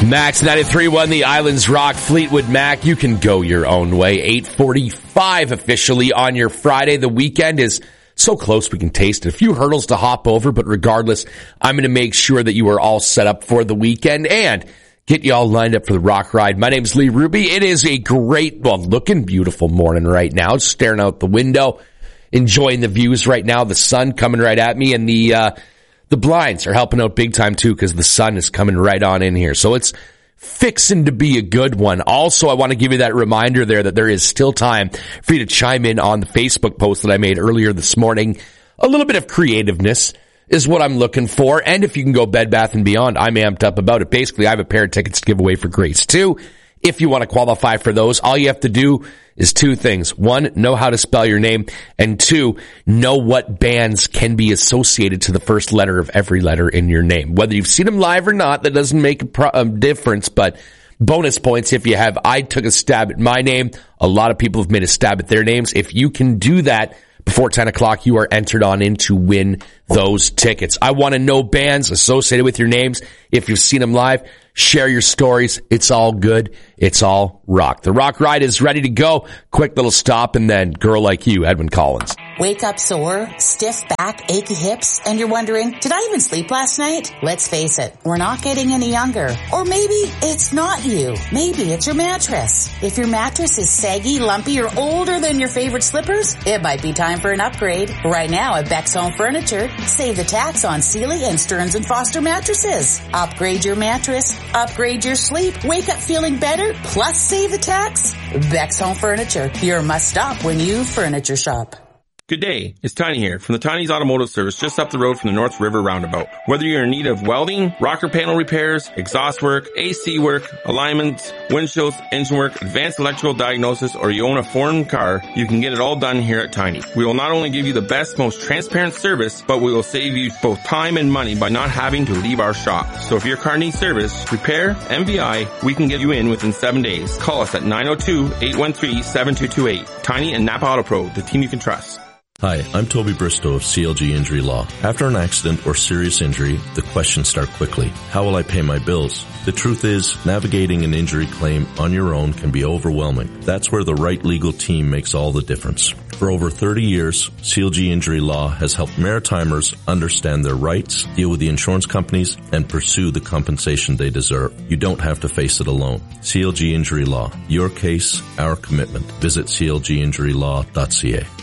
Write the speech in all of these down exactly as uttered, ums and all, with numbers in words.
Max ninety-three point one, the Islands Rock, Fleetwood Mac. You can go your own way. eight forty-five officially on your Friday. The weekend is so close we can taste it. A few hurdles to hop over, but regardless, I'm going to make sure that you are all set up for the weekend and get you all lined up for the rock ride. My name's Lee Ruby. It is a great, well, looking beautiful morning right now. Staring out the window, enjoying the views right now. The sun coming right at me, and the uh the blinds are helping out big time too because the sun is coming right on in here. So it's fixing to be a good one. Also, I want to give you that reminder there that there is still time for you to chime in on the Facebook post that I made earlier this morning. A little bit of creativeness is what I'm looking for. And if you can go Bed Bath and Beyond, I'm amped up about it. Basically, I have a pair of tickets to give away for Grace two. If you want to qualify for those, all you have to do is two things. One, know how to spell your name. And two, know what bands can be associated to the first letter of every letter in your name. Whether you've seen them live or not, that doesn't make a, pro- a difference, but bonus points if you have. I took a stab at my name. A lot of people have made a stab at their names. If you can do that before ten o'clock, you are entered on in to win those tickets. I want to know bands associated with your names. If you've seen them live, share your stories. It's all good. It's all rock. The rock ride is ready to go. Quick little stop, and then Girl Like You, Edwin Collins. Wake up sore, stiff back, achy hips, and you're wondering, did I even sleep last night? Let's face it, we're not getting any younger. Or maybe it's not you. Maybe it's your mattress. If your mattress is saggy, lumpy, or older than your favorite slippers, it might be time for an upgrade. Right now at Beck's Home Furniture, save the tax on Sealy and Stearns and Foster mattresses. Upgrade your mattress, upgrade your sleep, wake up feeling better, plus save the tax. Beck's Home Furniture, your must-stop when you furniture shop. Good day, it's Tiny here from the Tiny's Automotive Service just up the road from the North River Roundabout. Whether you're in need of welding, rocker panel repairs, exhaust work, A C work, alignments, windshields, engine work, advanced electrical diagnosis, or you own a foreign car, you can get it all done here at Tiny. We will not only give you the best, most transparent service, but we will save you both time and money by not having to leave our shop. So if your car needs service, repair, M V I, we can get you in within seven days. Call us at nine oh two, eight one three, seven two two eight. Tiny and Napa Auto Pro, the team you can trust. Hi, I'm Toby Bristow of C L G Injury Law. After an accident or serious injury, the questions start quickly. How will I pay my bills? The truth is, navigating an injury claim on your own can be overwhelming. That's where the right legal team makes all the difference. For over thirty years, C L G Injury Law has helped Maritimers understand their rights, deal with the insurance companies, and pursue the compensation they deserve. You don't have to face it alone. C L G Injury Law. Your case, our commitment. Visit c l g injury law dot c a.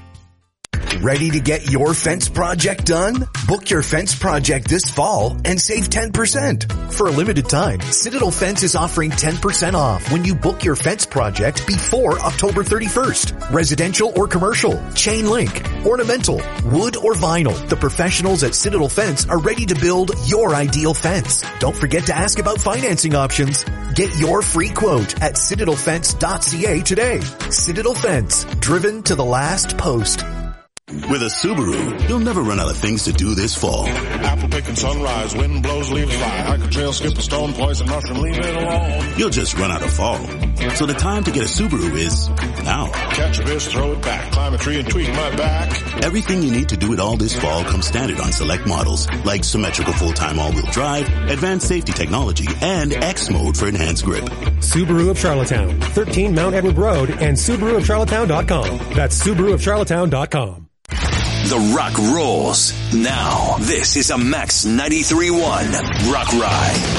Ready to get your fence project done? Book your fence project this fall and save ten percent. For a limited time, Citadel Fence is offering ten percent off when you book your fence project before October thirty-first. Residential or commercial, chain link, ornamental, wood or vinyl. The professionals at Citadel Fence are ready to build your ideal fence. Don't forget to ask about financing options. Get your free quote at citadel fence dot c a today. Citadel Fence, driven to the last post. With a Subaru, you'll never run out of things to do this fall. Apple picking sunrise, wind blows, leaves fly. Hike a trail, skip a stone, poison mushroom, leave it alone. You'll just run out of fall. So the time to get a Subaru is now. Catch a fish, throw it back, climb a tree and tweak my back. Everything you need to do it all this fall comes standard on select models, like symmetrical full-time all-wheel drive, advanced safety technology, and X mode for enhanced grip. Subaru of Charlottetown, thirteen Mount Edward Road, and Subaru of Charlottetown dot com. That's Subaru of Charlottetown dot com. The rock rolls. Now, this is a Max ninety-three point one Rock Ride.